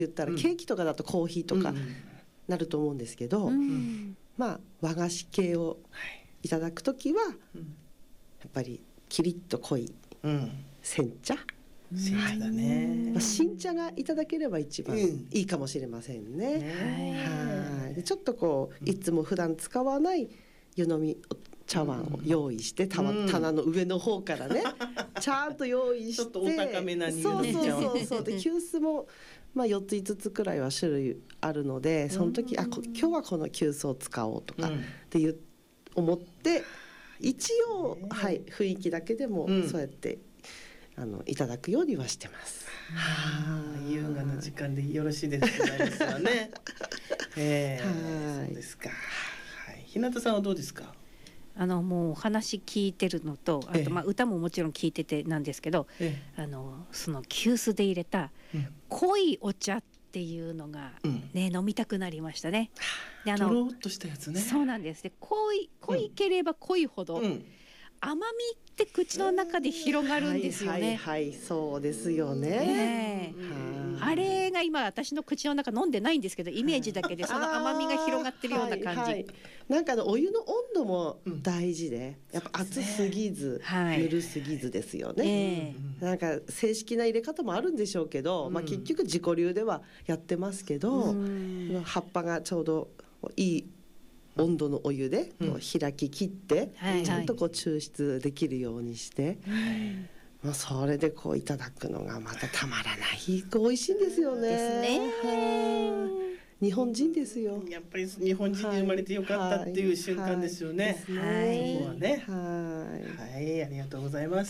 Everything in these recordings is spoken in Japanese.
言ったらケーキとかだとコーヒーとかなると思うんですけど、まあ和菓子系をいただくときはやっぱりキリッと濃い煎茶、 煎茶だね、 新茶がいただければ一番いいかもしれませんね。でちょっとこういつも普段使わない湯飲み茶碗を用意して、棚の上の方からねちゃんと用意して、 ちょっとお高めな湯飲み茶碗、 そうで急須もまあ4つ5つくらいは種類あるので、その時今日はこの急須を使おうとかって思って一応雰囲気だけでもそうやっていただくようにはしてます。 優雅な時間でよろしいですございますわね。そうですか。日向さんはどうですか？ もうお話聞いてるのと、あと歌ももちろん聞いててなんですけど、その急須で入れた濃いお茶っていうのがね、飲みたくなりましたね。 でとろっとしたやつね。 そうなんです。で濃いければ濃いほど、甘みって口の中で広がるんですよね。 そうですよね。 あれが今私の口の中飲んでないんですけど、イメージだけでその甘みが広がってるような感じ。 なんかお湯の温度も大事で、やっぱ熱すぎず、ぬるすぎずですよね。なんか正式な入れ方もあるんでしょうけど、結局自己流ではやってますけど、葉っぱがちょうどいい温度のお湯で開き切って、ちゃんとこう抽出できるようにして、それでこういただくのがまたたまらない美味しいんですよね。 ですね。 日本人ですよ。 やっぱり日本人に生まれてよかったっていう瞬間ですよね。そこはね。ありがとうございます。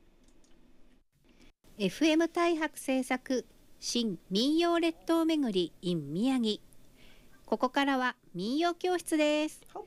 FM 太白制作新民謡列島巡り in 宮城。ここからは民謡教室です。